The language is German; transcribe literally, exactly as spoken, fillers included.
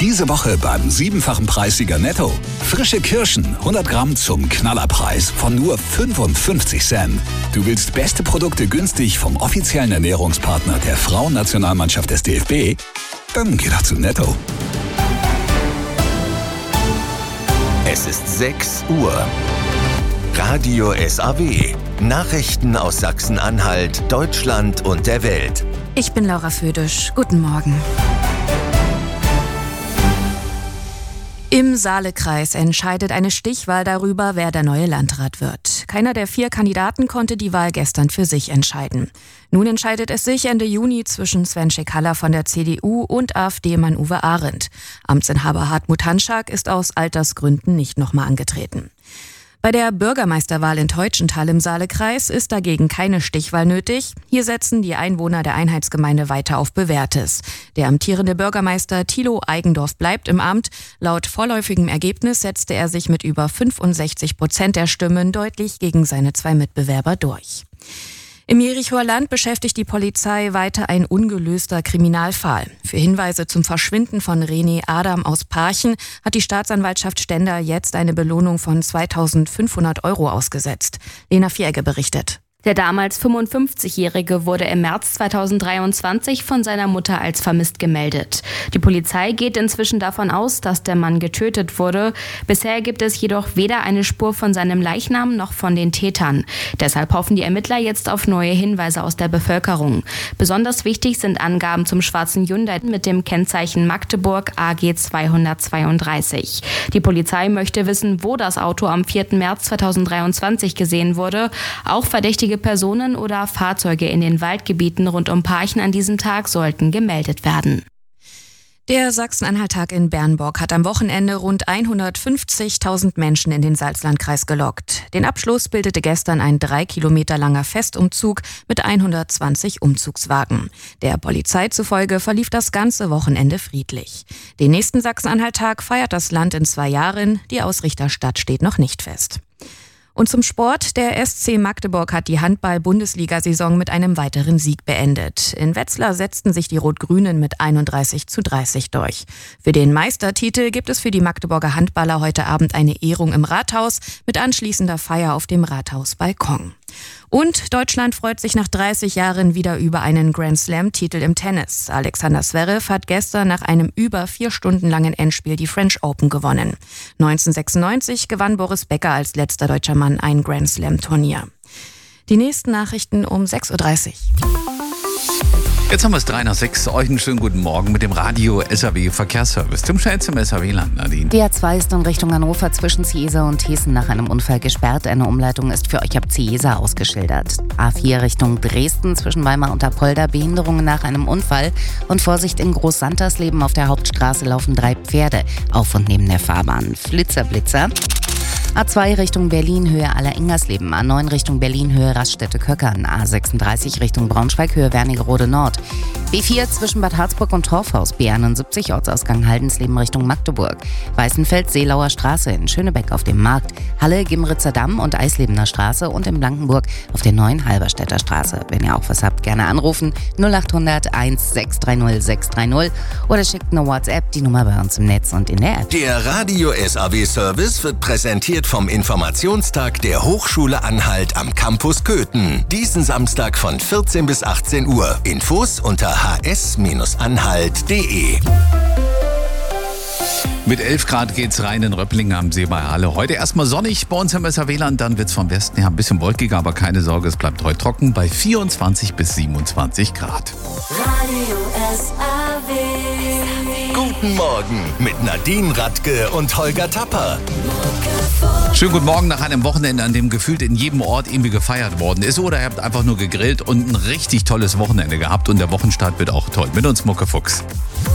Diese Woche beim siebenfachen Preissieger Netto. Frische Kirschen, hundert Gramm zum Knallerpreis von nur fünfundfünfzig Cent. Du willst beste Produkte günstig vom offiziellen Ernährungspartner der Frauennationalmannschaft des D F B? Dann geh doch zu Netto. Es ist sechs Uhr. Radio S A W. Nachrichten aus Sachsen-Anhalt, Deutschland und der Welt. Ich bin Laura Födisch. Guten Morgen. Im Saalekreis entscheidet eine Stichwahl darüber, wer der neue Landrat wird. Keiner der vier Kandidaten konnte die Wahl gestern für sich entscheiden. Nun entscheidet es sich Ende Juni zwischen Sven Schekalla von der C D U und AfD-Mann Uwe Arendt. Amtsinhaber Hartmut Hanschak ist aus Altersgründen nicht nochmal angetreten. Bei der Bürgermeisterwahl in Teutschenthal im Saalekreis ist dagegen keine Stichwahl nötig. Hier setzen die Einwohner der Einheitsgemeinde weiter auf Bewährtes. Der amtierende Bürgermeister Thilo Eigendorf bleibt im Amt. Laut vorläufigem Ergebnis setzte er sich mit über fünfundsechzig Prozent der Stimmen deutlich gegen seine zwei Mitbewerber durch. Im Jerichoer Land beschäftigt die Polizei weiter ein ungelöster Kriminalfall. Für Hinweise zum Verschwinden von René Adam aus Parchen hat die Staatsanwaltschaft Stendal jetzt eine Belohnung von zweitausendfünfhundert Euro ausgesetzt. Lena Vieregge berichtet. Der damals fünfundfünfzigjährige wurde im März zweitausenddreiundzwanzig von seiner Mutter als vermisst gemeldet. Die Polizei geht inzwischen davon aus, dass der Mann getötet wurde. Bisher gibt es jedoch weder eine Spur von seinem Leichnam noch von den Tätern. Deshalb hoffen die Ermittler jetzt auf neue Hinweise aus der Bevölkerung. Besonders wichtig sind Angaben zum schwarzen Hyundai mit dem Kennzeichen Magdeburg A G zweihundertzweiunddreißig. Die Polizei möchte wissen, wo das Auto am vierten März zweitausenddreiundzwanzig gesehen wurde. Auch verdächtige Personen oder Fahrzeuge in den Waldgebieten rund um Parchen an diesem Tag sollten gemeldet werden. Der Sachsen-Anhalt-Tag in Bernburg hat am Wochenende rund hundertfünfzigtausend Menschen in den Salzlandkreis gelockt. Den Abschluss bildete gestern ein drei Kilometer langer Festumzug mit hundertzwanzig Umzugswagen. Der Polizei zufolge verlief das ganze Wochenende friedlich. Den nächsten Sachsen-Anhalt-Tag feiert das Land in zwei Jahren. Die Ausrichterstadt steht noch nicht fest. Und zum Sport. Der S C Magdeburg hat die Handball-Bundesliga-Saison mit einem weiteren Sieg beendet. In Wetzlar setzten sich die Rot-Grünen mit einunddreißig zu dreißig durch. Für den Meistertitel gibt es für die Magdeburger Handballer heute Abend eine Ehrung im Rathaus mit anschließender Feier auf dem Rathausbalkon. Und Deutschland freut sich nach dreißig Jahren wieder über einen Grand-Slam-Titel im Tennis. Alexander Zverev hat gestern nach einem über vier Stunden langen Endspiel die French Open gewonnen. neunzehnhundertsechsundneunzig gewann Boris Becker als letzter deutscher Mann ein Grand-Slam-Turnier. Die nächsten Nachrichten um sechs Uhr dreißig. Jetzt haben wir es drei nach sechs. Euch einen schönen guten Morgen mit dem Radio S A W Verkehrsservice. Zum Schnell zum S A W-Land, Nadine. Die A zwei ist in Richtung Hannover zwischen Ciesa und Hessen nach einem Unfall gesperrt. Eine Umleitung ist für euch ab Ciesa ausgeschildert. A vier Richtung Dresden zwischen Weimar und Apolda. Behinderungen nach einem Unfall. Und Vorsicht, in Groß-Santersleben auf der Hauptstraße laufen drei Pferde auf und neben der Fahrbahn. Flitzer, Blitzer. A zwei Richtung Berlin, Höhe Aller-Ingersleben. A neun Richtung Berlin, Höhe Raststätte-Köckern. A sechsunddreißig Richtung Braunschweig, Höhe Wernigerode Nord. B vier zwischen Bad Harzburg und Torfhaus. B einundsiebzig Ortsausgang Haldensleben Richtung Magdeburg. Weißenfeld, Seelauer Straße in Schönebeck auf dem Markt. Halle, Gimritzer Damm und Eislebener Straße und in Blankenburg auf der neuen Halberstädter Straße. Wenn ihr auch was habt, gerne anrufen. null achthundert eins sechs drei null sechs drei null oder schickt eine WhatsApp, die Nummer bei uns im Netz und in der App. Der Radio S A W-Service wird präsentiert vom Informationstag der Hochschule Anhalt am Campus Köthen. Diesen Samstag von vierzehn bis achtzehn Uhr. Infos unter h s anhalt punkt d e. Mit elf Grad geht's rein in Röpplingen am See bei Halle. Heute erstmal sonnig bei uns im S A W-Land, dann wird's vom Westen her ein bisschen wolkiger, aber keine Sorge, es bleibt heute trocken bei vierundzwanzig bis siebenundzwanzig Grad. Radio S A W. Guten Morgen mit Nadine Radke und Holger Tapper. Schönen guten Morgen nach einem Wochenende, an dem gefühlt in jedem Ort irgendwie gefeiert worden ist. Oder ihr habt einfach nur gegrillt und ein richtig tolles Wochenende gehabt. Und der Wochenstart wird auch toll. Mit uns Mucke Fuchs.